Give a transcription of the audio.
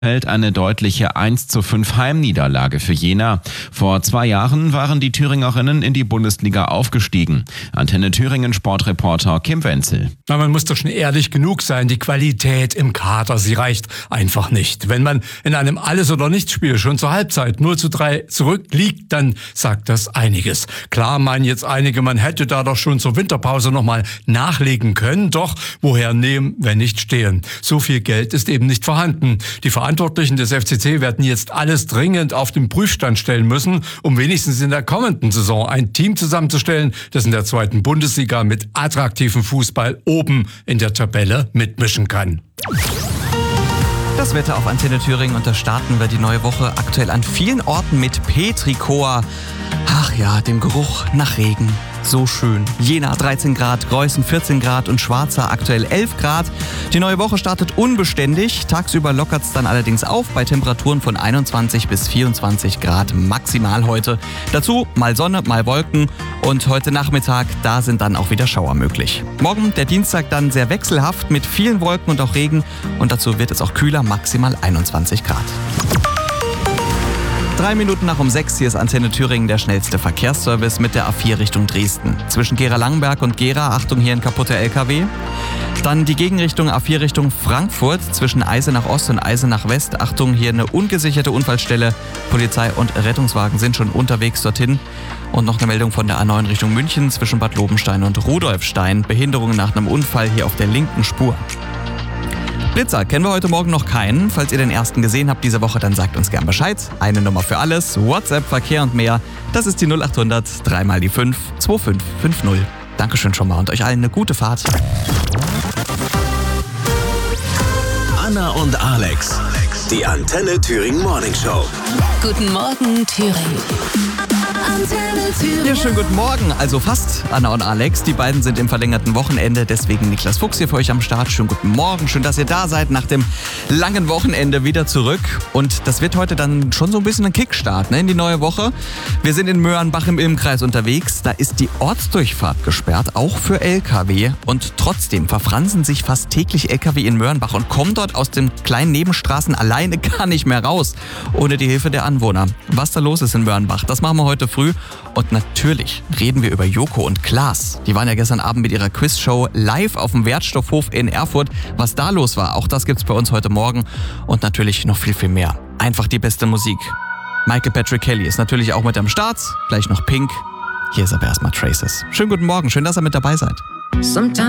Hält eine deutliche 1:5 Heimniederlage für Jena. Vor 2 Jahren waren die Thüringerinnen in die Bundesliga aufgestiegen. Antenne Thüringen Sportreporter Kim Wenzel. Na, man muss doch schon ehrlich genug sein, die Qualität im Kader, sie reicht einfach nicht. Wenn man in einem Alles-oder-Nichts-Spiel schon zur Halbzeit 0:3 zurückliegt, dann sagt das einiges. Klar meinen jetzt einige, man hätte da doch schon zur Winterpause nochmal nachlegen können. Doch woher nehmen, wenn nicht stehlen? So viel Geld ist eben nicht vorhanden. Die Verantwortlichen des FCC werden jetzt alles dringend auf den Prüfstand stellen müssen, um wenigstens in der kommenden Saison ein Team zusammenzustellen, das in der 2. Bundesliga mit attraktivem Fußball oben in der Tabelle mitmischen kann. Das Wetter auf Antenne Thüringen, und da starten wir die neue Woche aktuell an vielen Orten mit Petrichor. Ach ja, dem Geruch nach Regen. So schön. Jena 13 Grad, Greußen 14 Grad und Schwarza aktuell 11 Grad. Die neue Woche startet unbeständig. Tagsüber lockert es dann allerdings auf bei Temperaturen von 21 bis 24 Grad maximal heute. Dazu mal Sonne, mal Wolken, und heute Nachmittag, da sind dann auch wieder Schauer möglich. Morgen, der Dienstag, dann sehr wechselhaft mit vielen Wolken und auch Regen, und dazu wird es auch kühler, maximal 21 Grad. 3 Minuten nach um 6, hier ist Antenne Thüringen, der schnellste Verkehrsservice mit der A4 Richtung Dresden. Zwischen Gera-Langenberg und Gera, Achtung, hier ein kaputter LKW. Dann die Gegenrichtung A4 Richtung Frankfurt, zwischen Eisenach Ost und Eisenach West. Achtung, hier eine ungesicherte Unfallstelle. Polizei und Rettungswagen sind schon unterwegs dorthin. Und noch eine Meldung von der A9 Richtung München, zwischen Bad Lobenstein und Rudolfstein. Behinderung nach einem Unfall hier auf der linken Spur. Blitzer kennen wir heute Morgen noch keinen. Falls ihr den ersten gesehen habt diese Woche, dann sagt uns gern Bescheid. Eine Nummer für alles, WhatsApp, Verkehr und mehr. Das ist die 0800 3 mal die 5 2550. Dankeschön schon mal und euch allen eine gute Fahrt. Anna und Alex, die Antenne Thüringen Morning Show. Guten Morgen, Thüringen. Antenne Thüringen. Ja, schönen guten Morgen. Also fast Anna und Alex. Die beiden sind im verlängerten Wochenende. Deswegen Niklas Fuchs hier für euch am Start. Schönen guten Morgen. Schön, dass ihr da seid. Nach dem langen Wochenende wieder zurück. Und das wird heute dann schon so ein bisschen ein Kickstart, in die neue Woche. Wir sind in Möhrenbach im Ilmkreis unterwegs. Da ist die Ortsdurchfahrt gesperrt, auch für LKW. Und trotzdem verfransen sich fast täglich LKW in Möhrenbach und kommen dort aus den kleinen Nebenstraßen alleine gar nicht mehr raus, ohne die Hilfe der Anwohner. Was da los ist in Möhrenbach, das machen wir heute früh. Und natürlich reden wir über Joko und Klaas. Die waren ja gestern Abend mit ihrer Quizshow live auf dem Wertstoffhof in Erfurt. Was da los war, auch das gibt's bei uns heute Morgen. Und natürlich noch viel, viel mehr. Einfach die beste Musik. Michael Patrick Kelly ist natürlich auch mit am Start. Gleich noch Pink. Hier ist aber erstmal Traces. Schönen guten Morgen, schön, dass ihr mit dabei seid. Sometimes